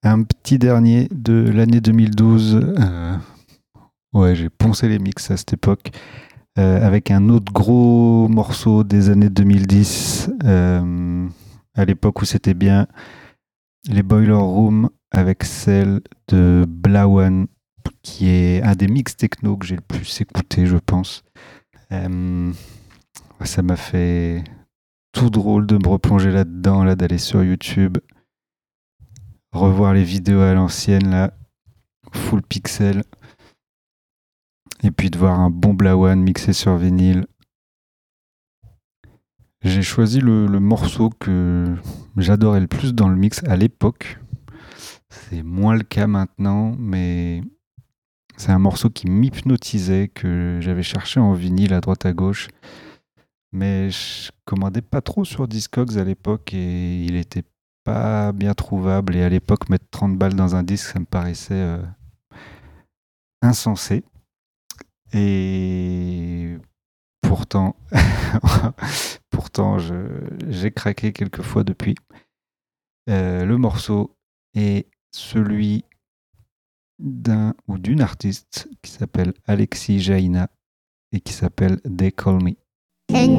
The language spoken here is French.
un petit dernier de l'année 2012. Ouais, j'ai poncé les mix à cette époque. Avec un autre gros morceau des années 2010. À l'époque où c'était bien les Boiler Room avec celle de Blawan, qui est un des mix techno que j'ai le plus écouté, je pense. Ça m'a fait tout drôle de me replonger là-dedans, là, d'aller sur YouTube, revoir les vidéos à l'ancienne, là, full pixel, et puis de voir un bon Blawan mixé sur vinyle. J'ai choisi le morceau que j'adorais le plus dans le mix à l'époque. C'est moins le cas maintenant, mais c'est un morceau qui m'hypnotisait, que j'avais cherché en vinyle à droite à gauche. Mais je commandais pas trop sur Discogs à l'époque et il était pas bien trouvable. Et à l'époque, mettre 30 balles dans un disque, ça me paraissait insensé. Et pourtant, pourtant j'ai craqué quelques fois depuis. Le morceau est celui d'un ou d'une artiste qui s'appelle Alexis Jaina et qui s'appelle They Call Me.